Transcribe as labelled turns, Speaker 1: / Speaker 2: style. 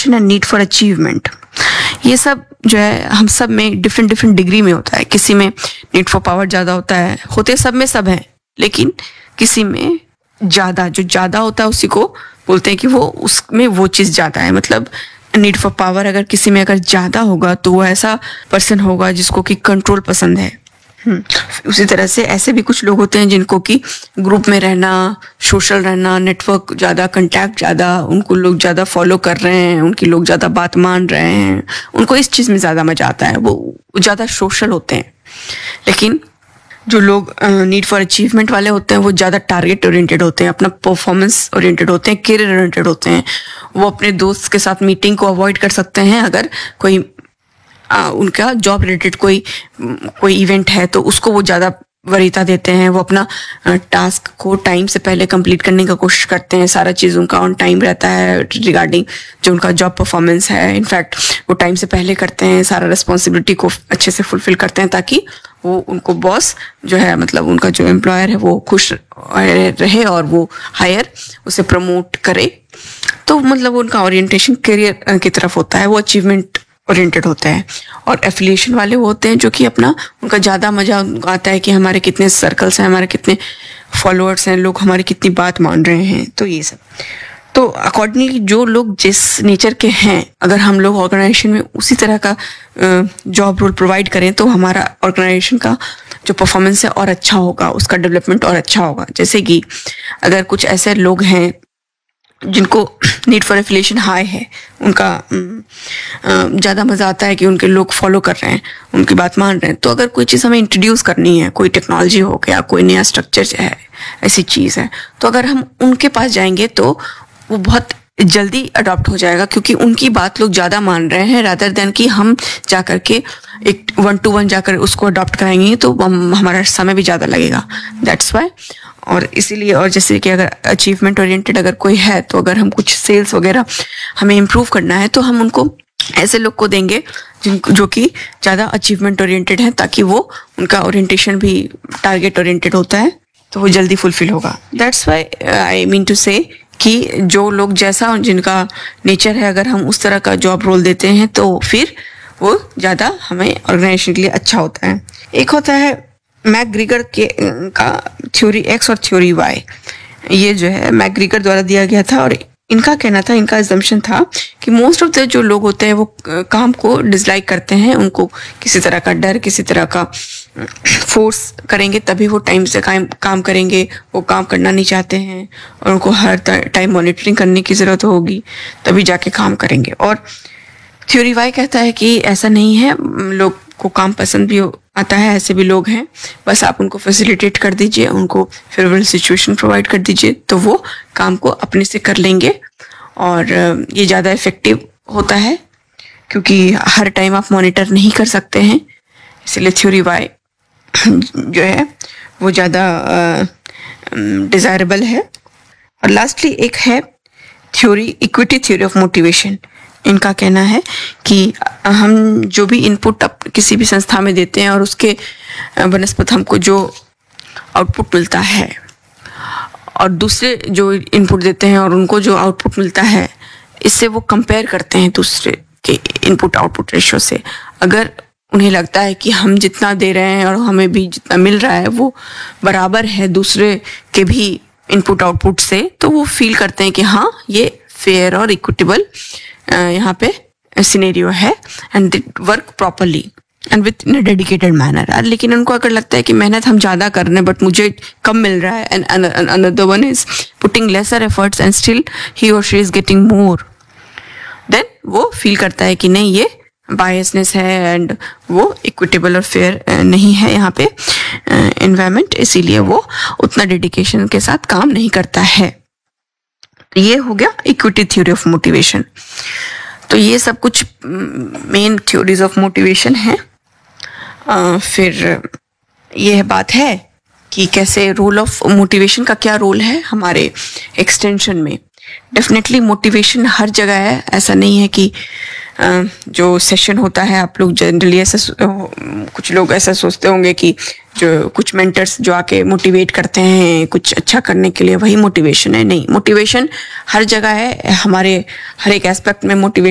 Speaker 1: Aspiration and need for achievement, ये सब जो है हम सब में डिफरेंट डिफरेंट डिग्री में होता है। किसी में नीड फॉर पावर ज़्यादा होता है, होते सब में सब है, लेकिन किसी में ज़्यादा, जो ज़्यादा होता है उसी को बोलते हैं कि वो उसमें वो चीज़ ज़्यादा है। मतलब नीड फॉर पावर अगर किसी में अगर ज़्यादा होगा तो वो ऐसा पर्सन होगा जिसको कि कंट्रोल पसंद है। उसी तरह से ऐसे भी कुछ लोग होते हैं जिनको कि ग्रुप में रहना, सोशल रहना, नेटवर्क ज़्यादा, कंटैक्ट ज़्यादा, उनको लोग ज़्यादा फॉलो कर रहे हैं, उनकी लोग ज़्यादा बात मान रहे हैं, उनको इस चीज़ में ज़्यादा मजा आता है, वो ज़्यादा सोशल होते हैं। लेकिन जो लोग नीड फॉर अचीवमेंट वाले होते हैं वो ज़्यादा टारगेट ओरिएंटेड होते हैं, अपना परफॉर्मेंस ओरिएंटेड होते हैं, करियर ओरिएंटेड होते हैं। वो अपने दोस्त के साथ मीटिंग को अवॉइड कर सकते हैं अगर कोई उनका जॉब रिलेटेड कोई इवेंट है तो उसको वो ज़्यादा वरीयता देते हैं। वो अपना टास्क को टाइम से पहले कंप्लीट करने का कोशिश करते हैं, सारा चीज़ उनका ऑन टाइम रहता है रिगार्डिंग जो उनका जॉब परफॉर्मेंस है। इनफैक्ट वो टाइम से पहले करते हैं, सारा रिस्पॉन्सिबिलिटी को अच्छे से फुलफिल करते हैं ताकि वो उनको बॉस जो है, मतलब उनका जो एम्प्लॉयर है, वो खुश रहे और वो हायर उसे प्रमोट करे। तो मतलब उनका ओरिएंटेशन करियर की तरफ होता है, वो अचीवमेंट ओरिएंटेड होता है। और एफिलिएशन वाले वो होते हैं जो कि अपना उनका ज़्यादा मजा आता है कि हमारे कितने सर्कल्स हैं, हमारे कितने फॉलोअर्स हैं, लोग हमारी कितनी बात मान रहे हैं। तो ये सब, तो अकॉर्डिंगली जो लोग जिस नेचर के हैं, अगर हम लोग ऑर्गेनाइजेशन में उसी तरह का जॉब रोल प्रोवाइड करें तो हमारा ऑर्गेनाइजेशन का जो परफॉर्मेंस है और अच्छा होगा, उसका डेवलपमेंट और अच्छा होगा। जैसे कि अगर कुछ ऐसे लोग हैं जिनको नीड फॉर एफिलिएशन हाई है, उनका ज़्यादा मज़ा आता है कि उनके लोग फॉलो कर रहे हैं, उनकी बात मान रहे हैं। तो अगर कोई चीज़ हमें इंट्रोड्यूस करनी है, कोई टेक्नोलॉजी हो गया, कोई नया स्ट्रक्चर है, ऐसी चीज़ है, तो अगर हम उनके पास जाएंगे तो वो बहुत जल्दी अडॉप्ट हो जाएगा, क्योंकि उनकी बात लोग ज़्यादा मान रहे हैं रादर देन कि हम जा कर के एक 1-to-1 जाकर उसको अडॉप्ट कराएंगे तो हमारा समय भी ज़्यादा लगेगा। That's why. और इसीलिए, और जैसे कि अगर अचीवमेंट ओरिएंटेड अगर कोई है तो अगर हम कुछ सेल्स वगैरह हमें इम्प्रूव करना है तो हम उनको ऐसे लोग को देंगे जो कि ज़्यादा अचीवमेंट ओरिएंटेड है, ताकि वो उनका ओरिएंटेशन भी टारगेट ओरिएंटेड होता है तो वो जल्दी फुलफिल होगा। That's why I mean to से कि जो लोग जैसा जिनका नेचर है, अगर हम उस तरह का जॉब रोल देते हैं तो फिर वो ज़्यादा हमें ऑर्गेनाइजेशन के लिए अच्छा होता है। एक होता है मैकग्रीगर का थ्योरी एक्स और थ्योरी वाई। ये जो है मैकग्रीगर द्वारा दिया गया था और इनका कहना था, इनका अजम्पशन था कि मोस्ट ऑफ द जो लोग होते हैं वो काम को डिसलाइक करते हैं, उनको किसी तरह का डर, किसी तरह का फोर्स करेंगे तभी वो टाइम से काम करेंगे, वो काम करना नहीं चाहते हैं और उनको हर टाइम मॉनिटरिंग करने की ज़रूरत होगी तभी जाके काम करेंगे। और थ्योरी वाई कहता है कि ऐसा नहीं है, लोग को काम पसंद भी आता है, ऐसे भी लोग हैं, बस आप उनको फैसिलिटेट कर दीजिए, उनको फेवरेबल सिचुएशन प्रोवाइड कर दीजिए तो वो काम को अपने से कर लेंगे। और ये ज़्यादा इफेक्टिव होता है क्योंकि हर टाइम आप मॉनिटर नहीं कर सकते हैं, इसलिए थ्योरी वाई जो है वो ज़्यादा डिज़ायरेबल है। और लास्टली एक है theory, equity theory of motivation. इनका कहना है कि हम जो भी इनपुट किसी भी संस्था में देते हैं और उसके बनस्पत हमको जो आउटपुट मिलता है और दूसरे जो इनपुट देते हैं और उनको जो आउटपुट मिलता है, इससे वो कंपेयर करते हैं दूसरे के इनपुट आउटपुट रेशियो से। अगर उन्हें लगता है कि हम जितना दे रहे हैं और हमें भी जितना मिल रहा है वो बराबर है दूसरे के भी इनपुट आउटपुट से, तो वो फील करते हैं कि हाँ ये फेयर और इक्विटेबल यहाँ पे सिनेरियो है and it work properly and with in a dedicated manner. लेकिन उनको अगर लगता है कि मेहनत हम ज़्यादा कर रहे हैं बट मुझे कम मिल रहा है and another one is putting laser efforts and still he और she is getting more, then वो फील करता है कि नहीं ये बायसनेस है एंड वो इक्विटेबल और फेयर नहीं है यहाँ पे एनवायरनमेंट, इसीलिए वो उतना डेडिकेशन के साथ काम नहीं करता है। ये हो गया इक्विटी थ्योरी ऑफ मोटिवेशन। तो ये सब कुछ मेन थ्योरीज ऑफ मोटिवेशन है। फिर यह बात है कि कैसे रोल ऑफ मोटिवेशन का क्या रोल है हमारे एक्सटेंशन में। डेफिनेटली मोटिवेशन हर जगह है, ऐसा नहीं है कि जो सेशन होता है, आप लोग जनरली ऐसा कुछ लोग ऐसा सोचते होंगे कि जो कुछ मेंटर्स जो आके मोटिवेट करते हैं कुछ अच्छा करने के लिए वही मोटिवेशन है। नहीं, मोटिवेशन हर जगह है, हमारे हर एक एस्पेक्ट में मोटिवेशन